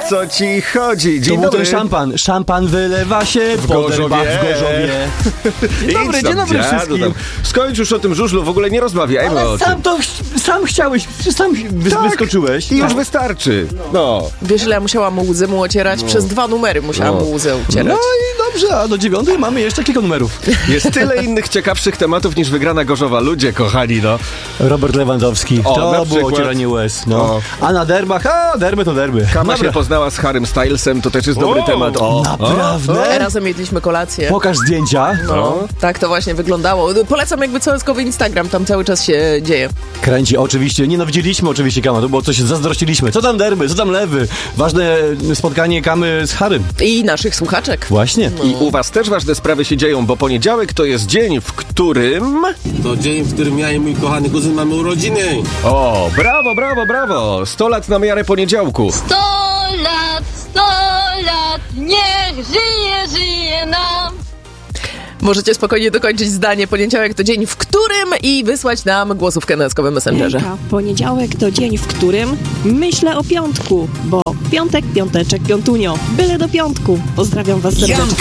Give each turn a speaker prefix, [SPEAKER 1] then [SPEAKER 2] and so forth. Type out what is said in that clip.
[SPEAKER 1] co ci chodzi? Dzień
[SPEAKER 2] To był
[SPEAKER 1] dobry.
[SPEAKER 2] ten szampan. Szampan wylewa się
[SPEAKER 1] W
[SPEAKER 2] po
[SPEAKER 1] Gorzowie.
[SPEAKER 2] derbach w Gorzowie. Dzień dobry wszystkim.
[SPEAKER 1] Skończ już o tym żużlu, w ogóle nie rozmawiajmy o
[SPEAKER 2] Ale
[SPEAKER 1] tym.
[SPEAKER 2] sam chciałeś, sam wyskoczyłeś.
[SPEAKER 1] I już wystarczy. No.
[SPEAKER 3] Wiesz, ile ja musiałam łzy mu ocierać? Przez 2 numery musiałam łzy
[SPEAKER 2] No
[SPEAKER 3] ocierać.
[SPEAKER 2] i dobrze, a do 9 mamy jeszcze kilka numerów.
[SPEAKER 1] Jest tyle innych ciekawszych tematów niż wygrana Gorzowa. Ludzie kochani, no.
[SPEAKER 2] Robert Lewandowski.
[SPEAKER 1] O, na
[SPEAKER 2] To było
[SPEAKER 1] przykład.
[SPEAKER 2] ocieranie łez. No.
[SPEAKER 1] O.
[SPEAKER 2] A na derbach, derby to derby.
[SPEAKER 1] Kama
[SPEAKER 2] Dobra.
[SPEAKER 1] się poznała z Harrym Stylesem, to też jest dobry temat.
[SPEAKER 2] Naprawdę?
[SPEAKER 3] Razem jedliśmy kolację.
[SPEAKER 2] Pokaż zdjęcia.
[SPEAKER 3] No, tak to właśnie wyglądało. Polecam jakby całyskowy Instagram, tam cały czas się dzieje.
[SPEAKER 2] Kręci, oczywiście. Nie no, widzieliśmy oczywiście Kama, to było coś, zazdrościliśmy. Co tam derby, co tam lewy? Ważne spotkanie Kamy z Harrym.
[SPEAKER 3] I naszych słuchaczek.
[SPEAKER 2] Właśnie.
[SPEAKER 1] I u was też ważne sprawy się dzieją, bo poniedziałek to jest dzień, w którym...
[SPEAKER 4] To dzień, w którym ja i mój kochany kuzyn mamy urodziny.
[SPEAKER 1] O, brawo, brawo, brawo! 100 lat na miarę poniedziałku.
[SPEAKER 5] 100 lat, niech żyje nam.
[SPEAKER 3] Możecie spokojnie dokończyć zdanie. Poniedziałek to dzień, w którym i wysłać nam głosówkę na skowym Messengerze.
[SPEAKER 6] Hejka, poniedziałek to dzień, w którym myślę o piątku, bo piątek, piąteczek, piątunio. Byle do piątku. Pozdrawiam was serdecznie.